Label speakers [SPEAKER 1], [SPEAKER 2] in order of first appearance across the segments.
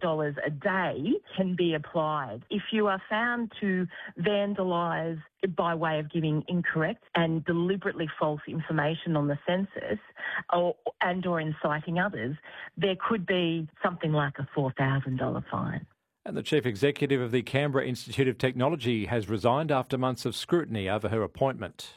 [SPEAKER 1] a day can be applied. If you are found to vandalise by way of giving incorrect and deliberately false information on the census or inciting others, there could be something like a $4,000 fine.
[SPEAKER 2] And the Chief Executive of the Canberra Institute of Technology has resigned after months of scrutiny over her appointment.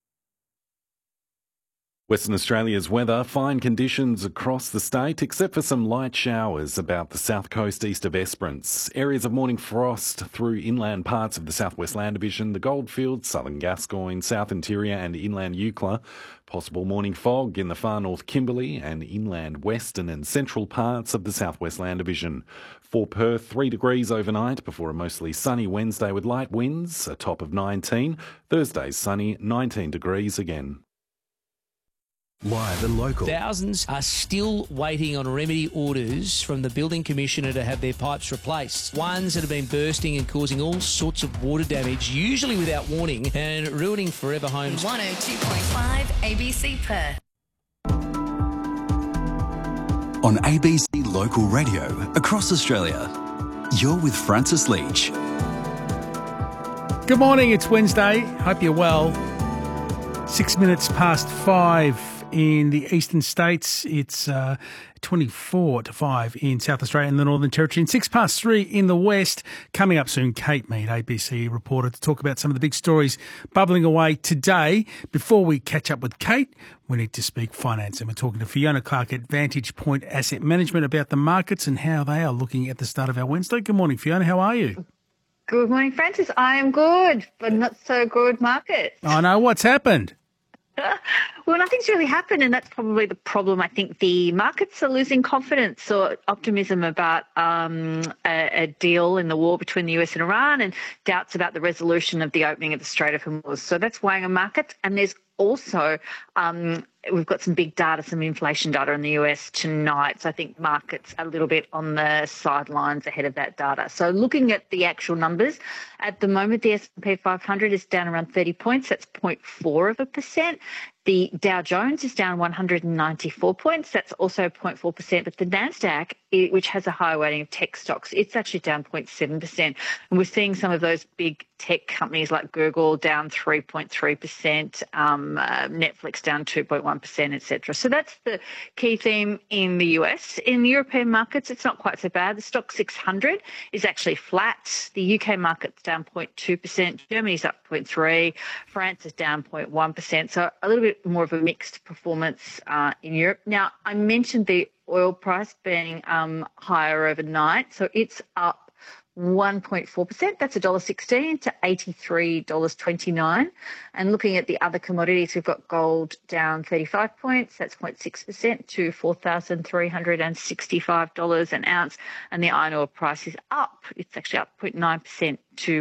[SPEAKER 3] Western Australia's weather, fine conditions across the state, except for some light showers about the south coast east of Esperance. Areas of morning frost through inland parts of the southwest land division, the Goldfields, southern Gascoyne, south interior and inland Eucla. Possible morning fog in the far north Kimberley and inland western and central parts of the southwest land division. For Perth, 3 degrees overnight before a mostly sunny Wednesday with light winds, a top of 19. Thursday's sunny, 19 degrees again.
[SPEAKER 4] Live and local.
[SPEAKER 5] Thousands are still waiting on remedy orders from the Building Commissioner to have their pipes replaced. Ones that have been bursting and causing all sorts of water damage, usually without warning, and ruining forever homes.
[SPEAKER 6] 102.5 ABC Perth.
[SPEAKER 4] On ABC Local Radio across Australia, you're with Francis Leach.
[SPEAKER 7] Good morning, it's Wednesday. Hope you're well. 6 minutes past 5 in the eastern states. It's 24 to 5 in South Australia and the Northern Territory, and 6 past 3 in the west. Coming up soon, Kate Mead, ABC reporter, to talk about some of the big stories bubbling away today. Before we catch up with Kate, we need to speak finance, and we're talking to Fiona Clark at Vantage Point Asset Management about the markets and how they are looking at the start of our Wednesday. Good morning, Fiona. How are you?
[SPEAKER 8] Good morning, Francis. I am good, but not so good markets.
[SPEAKER 7] I know. What's happened?
[SPEAKER 8] Well, nothing's really happened, and that's probably the problem. I think the markets are losing confidence or optimism about a deal in the war between the US and Iran, and doubts about the resolution of the opening of the Strait of Hormuz. So that's weighing on markets. And there's also we've got some big data, some inflation data in the US tonight. So I think markets are a little bit on the sidelines ahead of that data. So looking at the actual numbers, at the moment the S&P 500 is down around 30 points. That's 0.4%. The Dow Jones is down 194 points. That's also 0.4%. But the NASDAQ, which has a higher weighting of tech stocks, it's actually down 0.7%. And we're seeing some of those big tech companies like Google down 3.3%, Netflix down 2.1%, etc. So that's the key theme in the US. In the European markets, it's not quite so bad. The stock 600 is actually flat. The UK market's down 0.2%. Germany's up 0.3%. France is down 0.1%. So a little bit more of a mixed performance in Europe. Now, I mentioned the oil price being higher overnight. So it's up 1.4%. That's $1.16 to $83.29. And looking at the other commodities, we've got gold down 35 points. That's 0.6% to $4,365 an ounce. And the iron ore price is up. It's actually up 0.9% to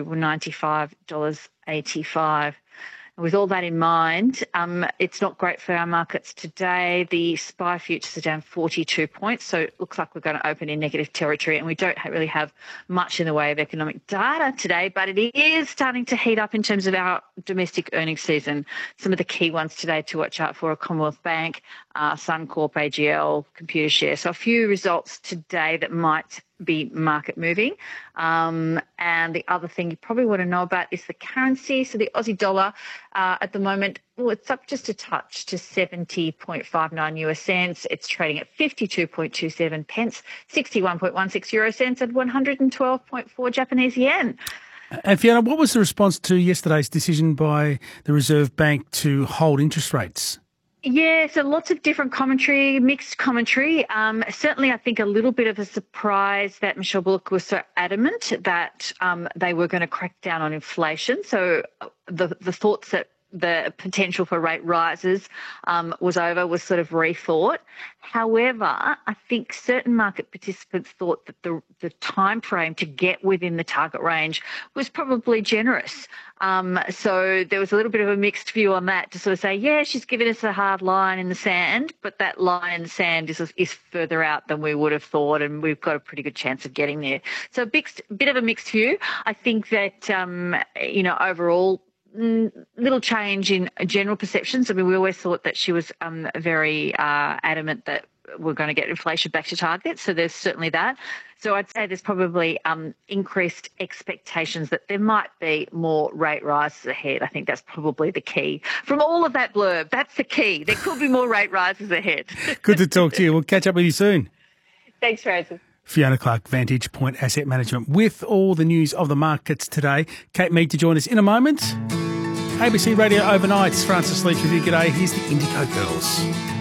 [SPEAKER 8] $95.85. With all that in mind, it's not great for our markets today. The SPI futures are down 42 points, so it looks like we're going to open in negative territory, and we don't really have much in the way of economic data today, but it is starting to heat up in terms of our domestic earnings season. Some of the key ones today to watch out for are Commonwealth Bank, Suncorp, AGL, Computershare. So a few results today that might be market moving. And the other thing you probably want to know about is the currency. So the Aussie dollar at the moment, it's up just a touch to 70.59 US cents. It's trading at 52.27 pence, 61.16 euro cents, and 112.4 Japanese yen.
[SPEAKER 7] And Fiona, what was the response to yesterday's decision by the Reserve Bank to hold interest rates?
[SPEAKER 8] Yeah, so lots of different commentary, mixed commentary. Certainly, I think a little bit of a surprise that Michelle Bullock was so adamant that they were going to crack down on inflation. So the thoughts that the potential for rate rises was over, was sort of rethought. However, I think certain market participants thought that the time frame to get within the target range was probably generous. So there was a little bit of a mixed view on that, to sort of say, yeah, she's given us a hard line in the sand, but that line in the sand is further out than we would have thought, and we've got a pretty good chance of getting there. So a bit of a mixed view. I think that, overall, little change in general perceptions. I mean, we always thought that she was very adamant that we're going to get inflation back to target. So there's certainly that. So I'd say there's probably increased expectations that there might be more rate rises ahead. I think that's probably the key. From all of that blurb, that's the key. There could be more rate rises ahead.
[SPEAKER 7] Good to talk to you. We'll catch up with you soon.
[SPEAKER 8] Thanks, Francis.
[SPEAKER 7] Fiona Clark, Vantage Point Asset Management, with all the news of the markets today. Kate Mead to join us in a moment. ABC Radio Overnight. Francis Leach with you. G'day. Here's the Indigo Girls.